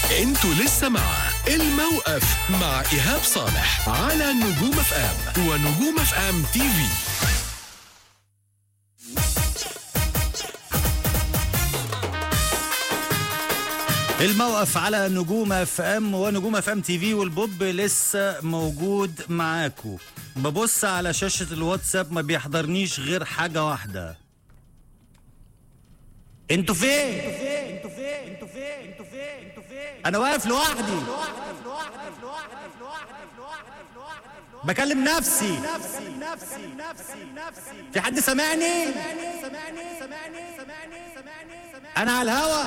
انتوا لسه مع الموقف مع إيهاب صالح على نجوم اف ام ونجوم اف ام تي في. الموقف على نجوم اف ام ونجوم اف ام تي في، والبوب لسه موجود معاكو. ببص على شاشة الواتساب ما بيحضرنيش غير حاجة واحدة. انتوا فين؟ انا واقف لوحدي بكلم نفسي. في حد سامعني؟ انا على الهوا.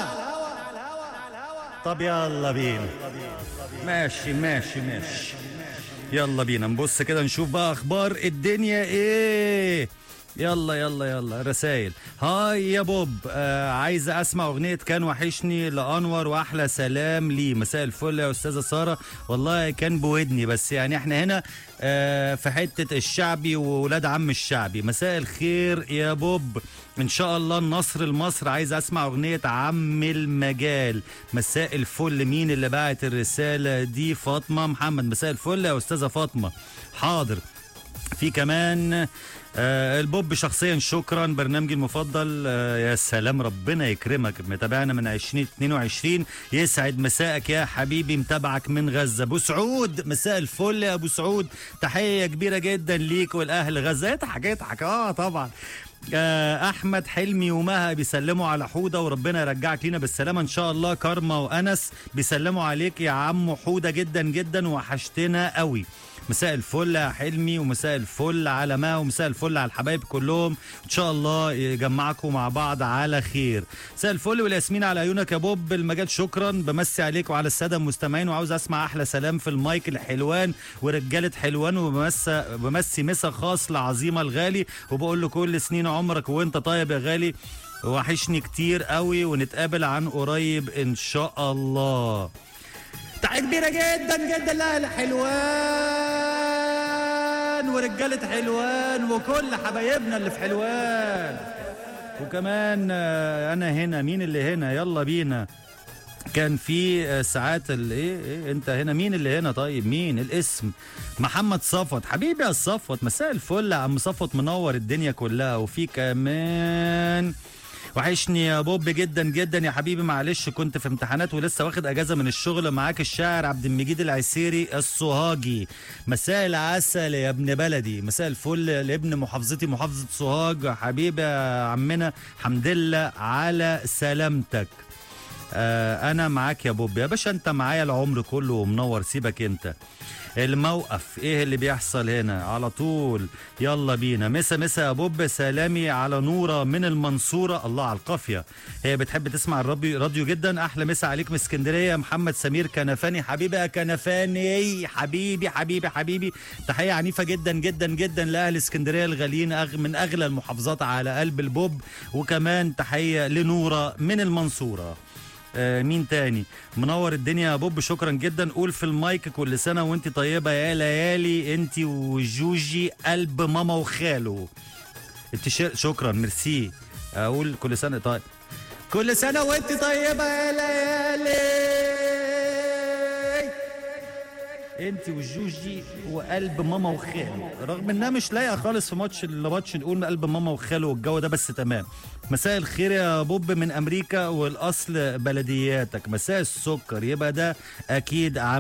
طب يلا بينا. ماشي يلا بينا نبص كده نشوف بقى اخبار الدنيا ايه. يلا رسائل. هاي يا بوب، عايز اسمع اغنية كان وحشني لانور واحلى سلام لي. مساء الفل يا استاذة سارة، والله كان بودني بس يعني احنا هنا في حتة الشعبي وولاد عم الشعبي. مساء الخير يا بوب، ان شاء الله النصر لمصر. عايز اسمع اغنية عم المجال. مساء الفل. مين اللي باعت الرسالة دي؟ فاطمة محمد. مساء الفل يا استاذة فاطمة. حاضر. في كمان البوب شخصيا شكرا، برنامجي المفضل. يا سلام، ربنا يكرمك، متابعنا من 2022. يسعد مساءك يا حبيبي، متابعك من غزة. ابو سعود، مساء الفل يا ابو سعود، تحية كبيرة جدا ليك والاهل غزة. اضحك طبعا. احمد حلمي ومها بيسلموا على حوده، وربنا يرجعك لينا بالسلامه ان شاء الله. كارما وانس بيسلموا عليك يا عم حوده جدا جدا، وحشتنا قوي. مساء الفل يا حلمي، ومساء الفل على ما، ومساء الفل على الحبايب كلهم، ان شاء الله يجمعكم مع بعض على خير. مساء الفل والياسمين على عيونك يا بوب المجال. شكرا، بمسي عليك وعلى الساده المستمعين، وعاوز اسمع احلى سلام في المايك الحلوان ورجاله حلوان، وبمسي مسا خاص لعظيمه الغالي، وبقول له كل سنين عمرك وانت طيب يا غالي، وحشني كتير قوي، ونتقابل عن قريب ان شاء الله. تحية كبيرة جدا جدا لأهل حلوان ورجالة حلوان وكل حبايبنا اللي في حلوان. وكمان أنا هنا. مين اللي هنا؟ يلا بينا. كان في ساعات ايه انت هنا؟ مين اللي هنا؟ طيب مين الاسم؟ محمد صفوت. حبيبي يا صفوت، مساء الفل يا عم صفوت، منور الدنيا كلها. وفي كمان وحشني يا بوب جدا جدا يا حبيبي، معلش كنت في امتحانات ولسه واخد اجازه من الشغل. معاك الشاعر عبد المجيد العسيري السوهاجي. مساء العسل يا ابن بلدي، مساء الفل لابن محافظتي محافظه سوهاج. حبيبي يا عمنا، حمد لله على سلامتك. انا معاك يا بوب يا باشا، انت معايا العمر كله ومنور. سيبك انت. الموقف ايه اللي بيحصل هنا على طول؟ يلا بينا. مسا يا بوب، سلامي على نورة من المنصورة. الله على القافية، هي بتحب تسمع الراديو جدا. احلى مسا عليك من اسكندرية. محمد سمير كنفاني. حبيبي يا كنفاني، حبيبي. تحية عنيفة جدا جدا جدا لأهل اسكندرية الغاليين، من اغلى المحافظات على قلب البوب. وكمان تحية لنورة من المنصورة. مين تاني؟ منور الدنيا يا بوب، شكرا جدا. قول في المايك كل سنة وانت طيبة يا ليالي، انت وجوجي قلب ماما وخاله. التيشيرت. شكرا، ميرسي. اقول كل سنة طيب، كل سنة وانت طيبة يا ليالي، انت وجوجي وقلب ماما وخاله. رغم انها مش لايقه خالص في ماتش نقول قلب ماما وخاله والجو ده، بس تمام. مساء الخير يا بوب من امريكا، والاصل بلدياتك. مساء السكر، يبقى ده اكيد